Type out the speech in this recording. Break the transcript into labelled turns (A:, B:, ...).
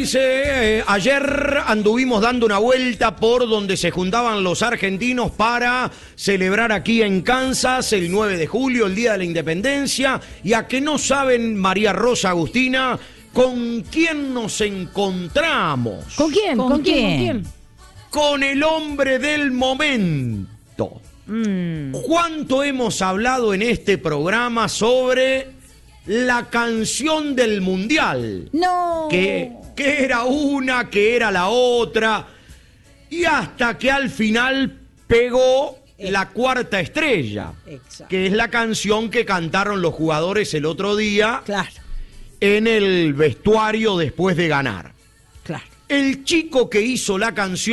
A: Fíjense, ayer anduvimos dando una vuelta por donde se juntaban los argentinos para celebrar aquí en Kansas el 9 de julio, el Día de la Independencia. Y a que no saben, María Rosa, Agustina, ¿con quién nos encontramos?
B: ¿Con quién? ¿Con quién?
A: Con el hombre del momento. ¿Cuánto hemos hablado en este programa sobre la canción del Mundial?
B: No.
A: Que era una, que era la otra, y hasta que al final pegó la cuarta estrella.
B: Exacto.
A: Que es la canción que cantaron los jugadores el otro día,
B: Claro,
A: en el vestuario después de ganar.
B: claro.
A: El chico que hizo la canción